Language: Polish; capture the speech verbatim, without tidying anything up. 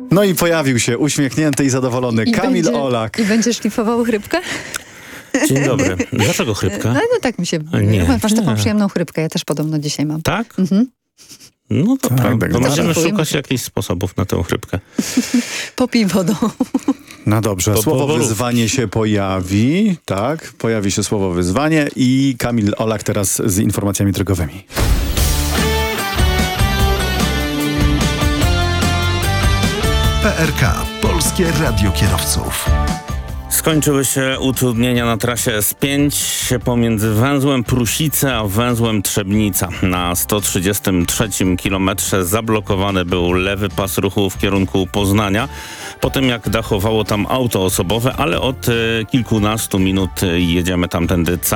No i pojawił się uśmiechnięty i zadowolony I Kamil będzie, Olak. I będzie szlifował chrypkę? Dzień dobry. Dlaczego chrypka? No, no tak mi się... Nie, Masz taką nie. przyjemną chrypkę, ja też podobno dzisiaj mam. Tak? Mhm. No to Tak, tak, tak, to tak. będziemy Dziękujemy. szukać jakichś sposobów na tę chrypkę. Popij wodą. No dobrze, Po- słowo powolutku. wyzwanie się pojawi, tak, pojawi się słowo wyzwanie i Kamil Olak teraz z informacjami drogowymi. P R K. Polskie Radio Kierowców. Skończyły się utrudnienia na trasie S pięć pomiędzy węzłem Prusice a węzłem Trzebnica. Na sto trzydziestym trzecim kilometrze zablokowany był lewy pas ruchu w kierunku Poznania, po tym jak dachowało tam auto osobowe, ale od e, kilkunastu minut jedziemy tamtędy